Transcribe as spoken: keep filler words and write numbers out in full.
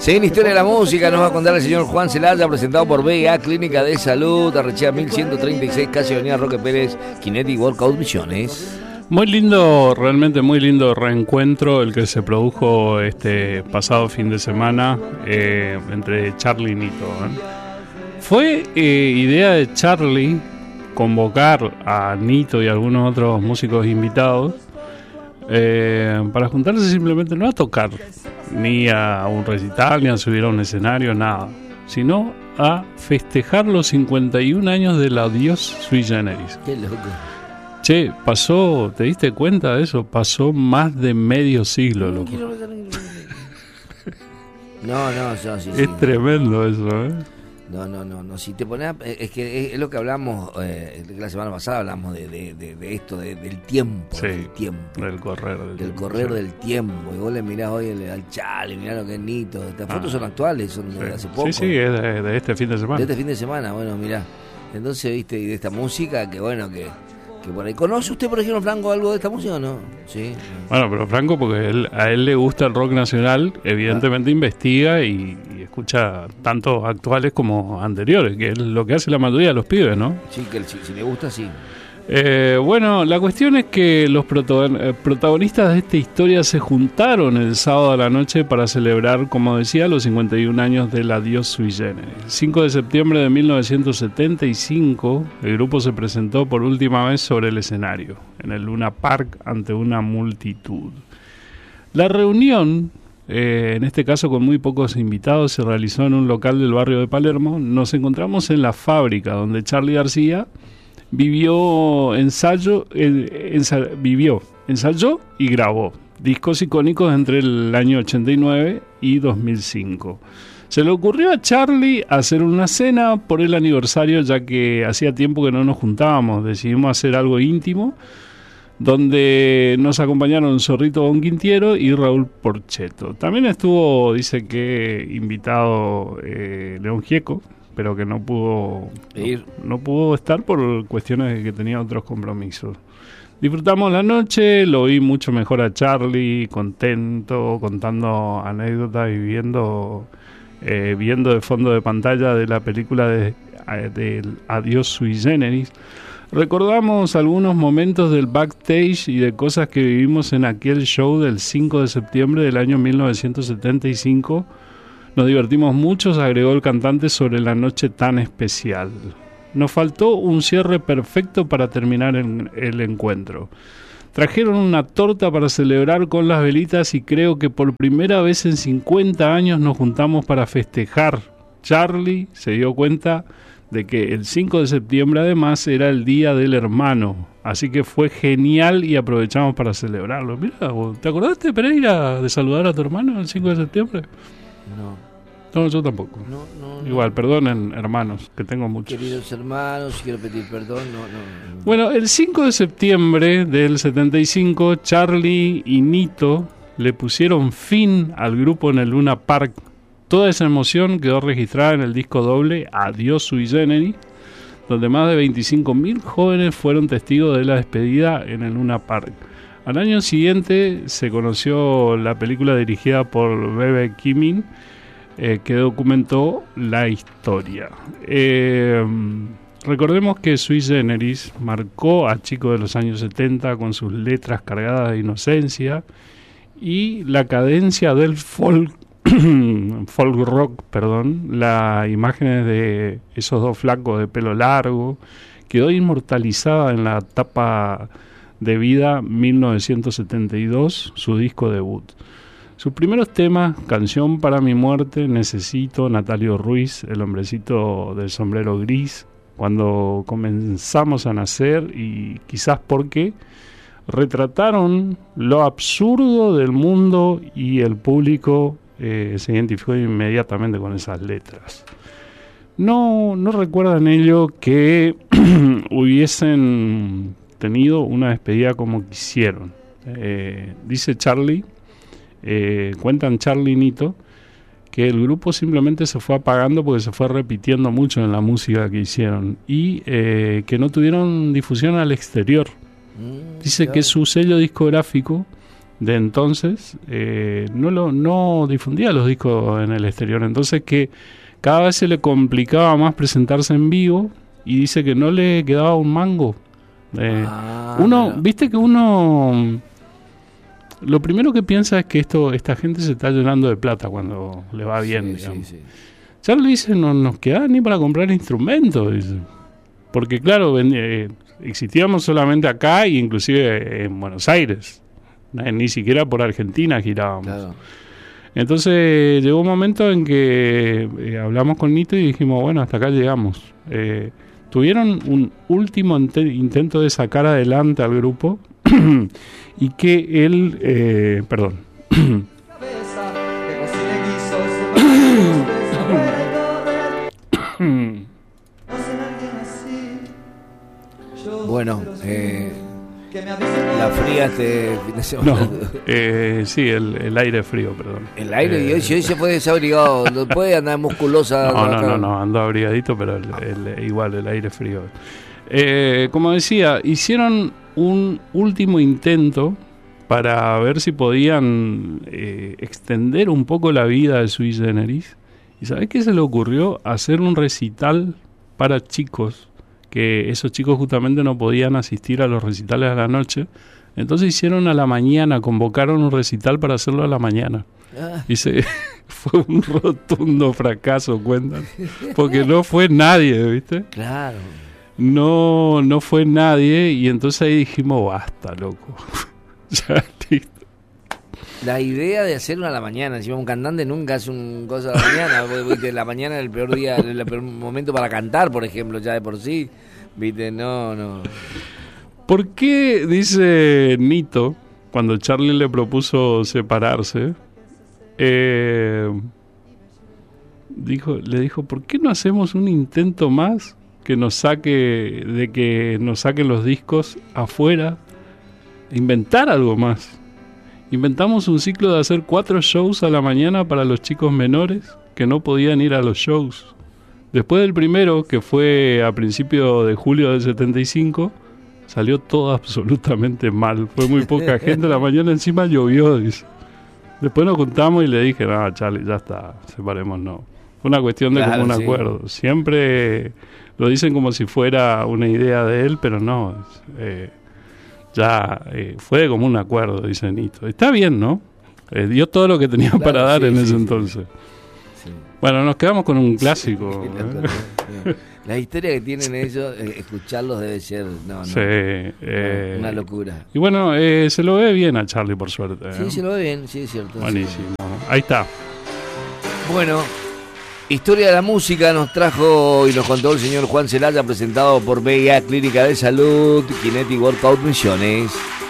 Sí, en Historia de la Música nos va a contar el señor Juan Celaya, presentado por B A Clínica de Salud, Arrechea mil ciento treinta y seis, casi Avenida Roque Pérez, Kinetic Workout Misiones. Muy lindo, realmente muy lindo reencuentro el que se produjo este pasado fin de semana eh, entre Charly y Nito. ¿eh? Fue eh, idea de Charly convocar a Nito y algunos otros músicos invitados eh, para juntarse simplemente no a tocar, ni a un recital, ni a subir a un escenario, nada, sino a festejar los cincuenta y un años del adiós sui generis. Qué loco. Che, pasó, ¿te diste cuenta de eso? Pasó más de medio siglo, loco. No, no, no, sí, Es sí. tremendo eso, ¿eh? No, no, no, no. Si te pones, a, es que es lo que hablamos eh, la semana pasada, hablamos de, de, de, de esto, de, del tiempo, Sí, del tiempo, del correr del, del tiempo, correr sí. del tiempo. Y vos le mirás hoy al, al Chale, mirá lo que es Nito. Estas Ah, fotos son actuales, son Sí, de hace poco. sí, sí, es de, de este fin de semana. De este fin de semana, bueno, mirá. Entonces, viste, y de esta música, que bueno, que, que por ahí. ¿Conoce usted, por ejemplo, Franco, algo de esta música o no? Sí. Bueno, pero Franco, porque él, a él le gusta el rock nacional, evidentemente ah. investiga y, y escucha tanto actuales como anteriores, que es lo que hace la mayoría de los pibes, ¿no? Sí, que si, si le gusta, sí. Eh, bueno, la cuestión es que los protagonistas de esta historia se juntaron el sábado a la noche para celebrar, como decía, los cincuenta y un años del adiós sui generis. El cinco de septiembre de mil novecientos setenta y cinco, el grupo se presentó por última vez sobre el escenario, en el Luna Park, ante una multitud. La reunión, eh, en este caso con muy pocos invitados, se realizó en un local del barrio de Palermo. Nos encontramos en la fábrica, donde Charly García vivió ensayo, eh, ensa, vivió, ensayó y grabó discos icónicos entre el año ochenta y nueve y dos mil cinco. Se le ocurrió a Charly hacer una cena por el aniversario, ya que hacía tiempo que no nos juntábamos. Decidimos hacer algo íntimo, donde nos acompañaron Zorrito Bonquintiero y Raúl Porchetto. También estuvo, dice que invitado eh, León Gieco, pero que no pudo Ir. no, no pudo estar por cuestiones de que tenía otros compromisos. Disfrutamos la noche, lo vi mucho mejor a Charly, contento, contando anécdotas y viendo eh, viendo de fondo de pantalla de la película de, de Adiós sui generis. Recordamos algunos momentos del backstage y de cosas que vivimos en aquel show del cinco de septiembre del año mil novecientos setenta y cinco. Nos divertimos mucho, se agregó el cantante, sobre la noche tan especial. Nos faltó un cierre perfecto para terminar el, el encuentro. Trajeron una torta para celebrar con las velitas y creo que por primera vez en cincuenta años nos juntamos para festejar. Charly se dio cuenta de que el cinco de septiembre además era el Día del Hermano. Así que fue genial y aprovechamos para celebrarlo. Mira, ¿te acordaste, Pereira, de saludar a tu hermano el cinco de septiembre? No. No, yo tampoco. No, no, Igual, no. perdonen, hermanos, que tengo muchos. Queridos hermanos, quiero pedir perdón. No, no, no. Bueno, el cinco de septiembre del setenta y cinco, Charly y Nito le pusieron fin al grupo en el Luna Park. Toda esa emoción quedó registrada en el disco doble Adiós sui generis, donde más de veinticinco mil jóvenes fueron testigos de la despedida en el Luna Park. Al año siguiente se conoció la película dirigida por Bebe Kimin, eh, que documentó la historia. Eh, recordemos que Sui Generis marcó a chicos de los años setenta con sus letras cargadas de inocencia y la cadencia del folk, folk rock, perdón, las imágenes de esos dos flacos de pelo largo, quedó inmortalizada en la tapa de Vida mil novecientos setenta y dos, su disco debut. Sus primeros temas, Canción para mi muerte, Necesito, Natalio Ruiz, El hombrecito del sombrero gris, Cuando comenzamos a nacer, y Quizás porque, retrataron lo absurdo del mundo y el público eh, se identificó inmediatamente con esas letras. No, no recuerdan ello que hubiesen tenido una despedida como quisieron. Eh, dice Charly, eh, cuentan Charly y Nito, que el grupo simplemente se fue apagando porque se fue repitiendo mucho en la música que hicieron y eh, que no tuvieron difusión al exterior. Dice que su sello discográfico de entonces eh, no lo no difundía los discos en el exterior, entonces que cada vez se le complicaba más presentarse en vivo y dice que no le quedaba un mango. Eh, ah, uno, mira. viste que uno lo primero que piensa es que esto esta gente se está llenando de plata cuando le va bien, sí, digamos. sí, sí. Charlie dice, no nos queda ni para comprar instrumentos, dice. Porque claro, ven, eh, existíamos solamente acá e inclusive en Buenos Aires, eh, ni siquiera por Argentina girábamos. Claro. Entonces llegó un momento en que eh, hablamos con Nito y dijimos, bueno, hasta acá llegamos. Eh, tuvieron un último int- intento de sacar adelante al grupo y que él, eh, perdón. Bueno, eh, la fría este fin de semana. No, eh, sí, el, el aire frío, perdón. El aire, Eh, y hoy, si hoy se puede desabrigado, no puede andar musculosa. No, no, acá. no, no, ando abrigadito, pero el, el- igual el aire frío. Eh, como decía, hicieron un último intento para ver si podían eh, extender un poco la vida de Sui Generis. ¿Y sabés qué se le ocurrió? Hacer un recital para chicos, que esos chicos justamente no podían asistir a los recitales a la noche. Entonces hicieron a la mañana, convocaron un recital para hacerlo a la mañana. Ah, Y se, fue un rotundo fracaso, cuentan. Porque no fue nadie, ¿viste? claro. No, no fue nadie. Y entonces ahí dijimos, basta, loco. Ya, listo. La idea de hacerlo a la mañana, encima un cantante nunca hace un cosa a la mañana, porque, viste, la mañana es el peor día, el peor momento para cantar, por ejemplo, ya de por sí, viste, no, no. ¿Por qué, dice Nito, cuando Charlie le propuso separarse, eh, dijo, le dijo, ¿por qué no hacemos un intento más que nos saque, de que nos saquen los discos afuera? Inventar algo más. Inventamos un ciclo de hacer cuatro shows a la mañana para los chicos menores que no podían ir a los shows. Después del primero, que fue a principios de julio del setenta y cinco, salió todo absolutamente mal. Fue muy poca gente, la mañana encima llovió, dice. Después nos juntamos y le dije, no, Charlie, ya está, separémonos. Fue una cuestión de Claro, común sí. acuerdo. Siempre lo dicen como si fuera una idea de él, pero no. Eh, ya eh, fue de común acuerdo, dice Nito. Está bien, ¿no? Eh, dio todo lo que tenía Claro, para dar sí, en sí, ese sí. entonces. Sí. Bueno, nos quedamos con un clásico. ¿eh? La historia que tienen ellos, eh, escucharlos debe ser, no, no, Sí, eh, una locura. Y bueno, eh, se lo ve bien a Charlie, por suerte. ¿eh? Sí, se lo ve bien, sí, es cierto. Buenísimo. Ahí está. Bueno, historia de la música nos trajo y nos contó el señor Juan Celaya, presentado por B I A Clínica de Salud, Kinetic Workout Misiones.